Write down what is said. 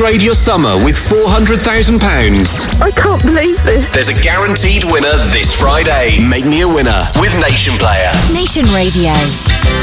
upgrade your summer with £400,000. I can't believe this. There's a guaranteed winner this Friday. Make me a winner with Nation Player. Nation Radio.